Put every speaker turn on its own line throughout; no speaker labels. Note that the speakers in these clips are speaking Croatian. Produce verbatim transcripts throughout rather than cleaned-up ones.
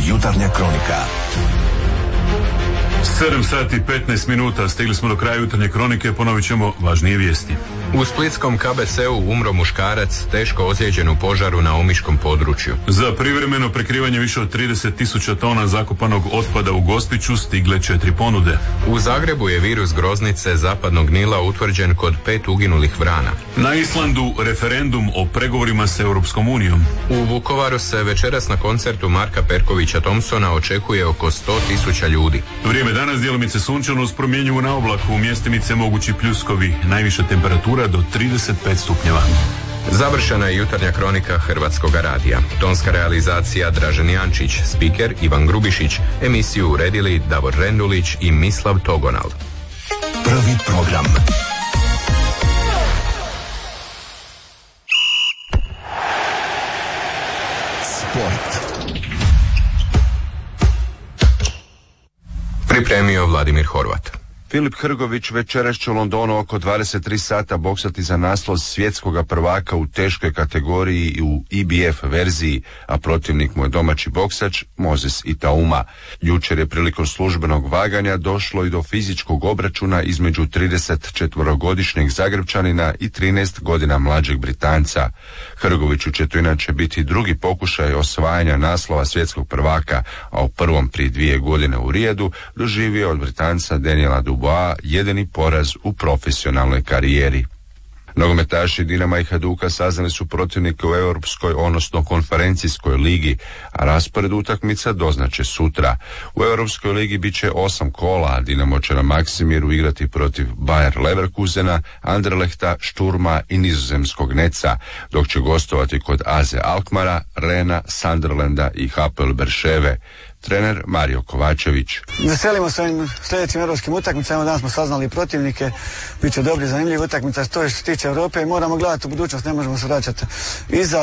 Jutarnja kronika.
sedam sati petnaest minuta, stigli smo do kraja Jutarnje kronike, ponovit ćemo važnije vijesti.
U splitskom K B C-u umro muškarac teško ozlijeđen u požaru na omiškom području.
Za privremeno prekrivanje više od trideset tisuća tona zakopanog otpada u Gospiću stigle četiri ponude.
U Zagrebu je virus groznice zapadnog Nila utvrđen kod pet uginulih vrana.
Na Islandu referendum o pregovorima s Europskom unijom.
U Vukovaru se večeras na koncertu Marka Perkovića Thompsona očekuje oko sto tisuća ljudi.
Vrijeme danas djelomice sunčano uz promjenjivu na oblaku, u mjestimice mogući pljuskovi, najviša temperatura do trideset pet stupnjeva.
Završena je Jutarnja kronika Hrvatskoga radija. Tonska realizacija Dražen Jančić, spiker Ivan Grubišić, emisiju uredili Davor Rendulić i Mislav Togonal.
Prvi program. Sport.
Pripremio Vladimir Horvat.
Filip Hrgović večeras će u Londonu oko dvadeset tri sata boksati za naslov svjetskoga prvaka u teškoj kategoriji i u I B F verziji, a protivnik mu je domaći boksač Moses Itauma. Jučer je prilikom službenog vaganja došlo i do fizičkog obračuna između tridesetčetvorogodišnjeg Zagrebčanina i trinaest godina mlađeg Britanca. Hrgoviću će to inače biti drugi pokušaj osvajanja naslova svjetskog prvaka, a u prvom prije dvije godine u Rijadu doživio od Britanca Daniela Dubois jedini poraz u profesionalnoj karijeri. Nogometaši Dinama i Hajduka saznali su protivnike u Europskoj, odnosno konferencijskoj ligi, a raspored utakmica doznače sutra. U Europskoj ligi bit će osam kola, a Dinamo će na Maksimiru igrati protiv Bayer Leverkusena, Anderlechta, Šturma i nizozemskog Neca, dok će gostovati kod A Z Alkmara, Rena, Sunderlanda i H P L Berševe. Trener Mario Kovačević.
Veselimo se ovim sljedećim europskim utakmicama, danas smo saznali protivnike, bit će dobri, zanimljivi utakmica, to je što se tiče Europe i moramo gledati u budućnost, ne možemo se vraćati iza.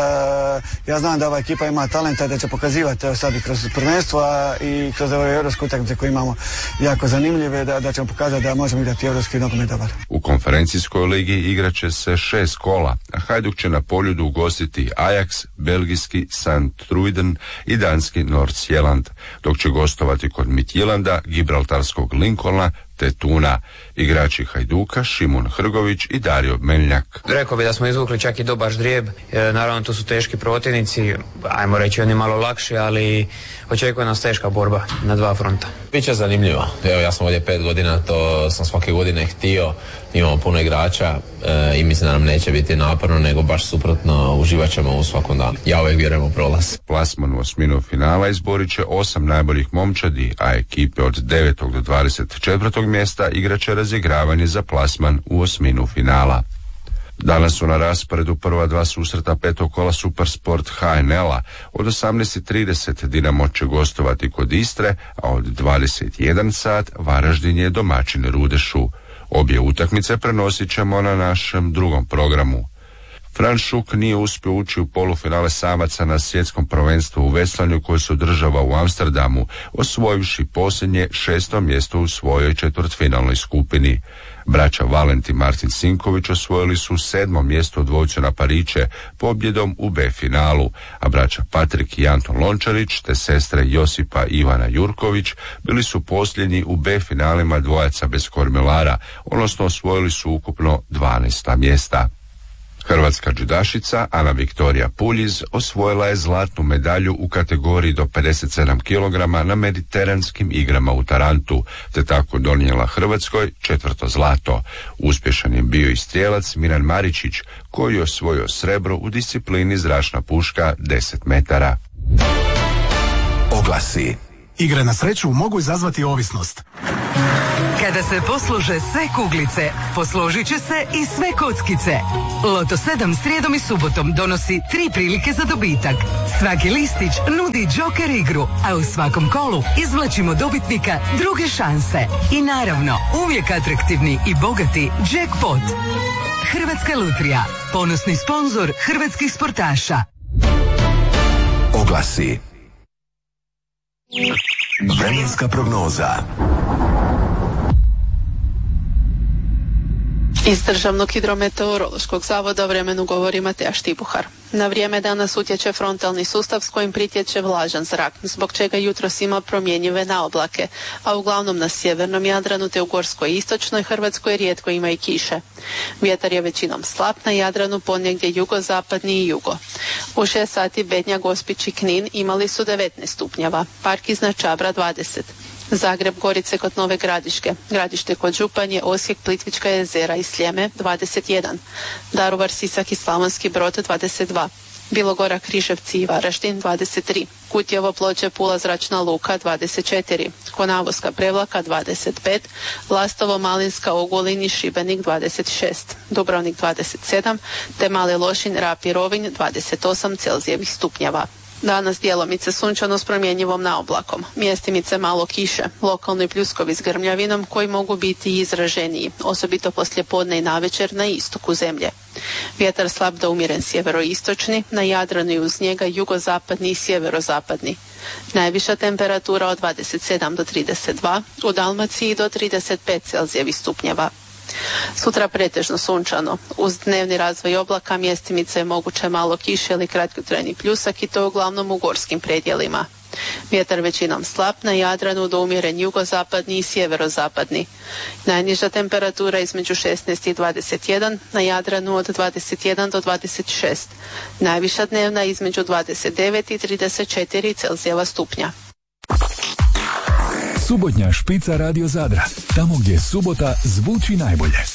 Ja znam da ova ekipa ima talenta, da će pokazivati evo sad i kroz prvenstvo a i kroz ove europske utakmice koje imamo jako zanimljive, da, da ćemo pokazati da možemo igrati europski nogomet dobar.
U konferencijskoj ligi igraće se šest kola, a Hajduk će na Poljudu ugostiti Ajax, belgijski Sankt Truiden i danski Nordsjælland, dok će gostovati kod Midtjylanda, gibraltarskog Lincolna te Tuna. Igrači Hajduka Šimun Hrgović i Dario Meljnjak.
Rekao bi da smo izvukli čak i dobar ždrijeb, e, naravno to su teški protivnici, ajmo reći oni malo lakši, ali očekuje nas teška borba na dva fronta.
Biće zanimljivo, evo ja sam ovdje pet godina, to sam svake godine htio, imamo puno igrača e, i mislim da nam neće biti naporno, nego baš suprotno, uživat ćemo u svakom danu. Ja uvijek vjerujem u prolaz.
Plasman u osminu finala izborit će osam najboljih momčadi, a ekipe od devetog do dvadeset četvrtog mjesta igraće razigravanje za plasman u osminu finala. Danas su na rasporedu prva dva susreta petog kola Supersport H N L-a. Od osamnaest i trideset Dinamo će gostovati kod Istre, a od dvadeset jedan sat Varaždin je domaćin Rudešu. Obje utakmice prenosit ćemo na našem drugom programu. Fran Šuk nije uspio ući u polufinale samaca na svjetskom prvenstvu u veslanju koje se održava u Amsterdamu, osvojivši posljednje šesto mjesto u svojoj četvrtfinalnoj skupini. Braća Valent i Martin Sinković osvojili su sedmo mjesto u dvojcu na pariće pobjedom u B finalu, a braća Patrik i Anton Lončarić te sestre Josipa i Ivana Jurković bili su posljednji u B finalima dvojaca bez kormilara, odnosno osvojili su ukupno dvanaesta mjesta. Hrvatska džudašica Ana Viktorija Puljiz osvojila je zlatnu medalju u kategoriji do pedeset sedam kilograma na mediteranskim igrama u Tarantu, te tako donijela Hrvatskoj četvrto zlato. Uspješan je bio i strijelac Miran Maričić, koji je osvojio srebro u disciplini zračna puška deset metara.
Oglasi.
Igre na sreću mogu izazvati ovisnost.
Kada se poslože sve kuglice, posložit će se i sve kockice. Loto sedam srijedom i subotom donosi tri prilike za dobitak. Svaki listić nudi džoker igru, a u svakom kolu izvlačimo dobitnika druge šanse. I naravno, uvijek atraktivni i bogati jackpot. Hrvatska lutrija, ponosni sponzor hrvatskih sportaša.
Oglasi. Vremenska prognoza.
Iz Državnog hidrometeorološkog zavoda o vremenu govori Mateja Štibuhar. Na vrijeme danas utječe frontalni sustav s kojim pritječe vlažan zrak, zbog čega jutros ima promjenjive naoblake, a uglavnom na sjevernom Jadranu te u gorskoj i istočnoj Hrvatskoj rijetko ima i kiše. Vjetar je većinom slab, na Jadranu ponegdje jugozapadni i jugo. U šest sati Bednja, Gospić i Knin imali su devetnaest stupnjeva, Park iznad Čabra dvadeset. Zagreb, Gorice kod Nove Gradiške, Gradište kod Županje, Osijek, Plitvička jezera i Sljeme dvadeset jedan, Daruvar, Sisak i Slavonski Brod dvadeset dva, Bilogora, Križevci i Varaždin dvadeset tri, Kutjevo, Ploče, Pula, Zračna luka dvadeset četiri, Konavoska, Prevlaka dvadeset pet, Lastovo, Malinska, Ogulin i Šibenik dvadeset šest, Dubrovnik dvadeset sedam, te Mali Lošinj, Rab i Rovinj dvadeset osam Celzijevih stupnjeva. Danas djelomice sunčano s promjenjivom naoblakom, mjestimice malo kiše, lokalni pljuskovi s grmljavinom koji mogu biti izraženiji, osobito poslijepodne i navečer na istoku zemlje. Vjetar slab do umjeren sjeveroistočni, na Jadranu i uz njega jugozapadni i sjeverozapadni. Najviša temperatura od dvadeset sedam do trideset dva, u Dalmaciji do trideset pet Celzijevih stupnjeva. Sutra pretežno sunčano, uz dnevni razvoj oblaka mjestimice je moguće malo kiše ili kratkotrajni pljusak i to uglavnom u gorskim predjelima. Vjetar većinom slab, na Jadranu do umjeren jugozapadni i sjeverozapadni. Najniža temperatura između šesnaest i dvadeset jedan, na Jadranu od dvadeset jedan do dvadeset šest. Najviša dnevna između dvadeset devet i trideset četiri Celzijeva stupnja.
Subotnja špica Radio Zadra, tamo gdje subota zvuči najbolje.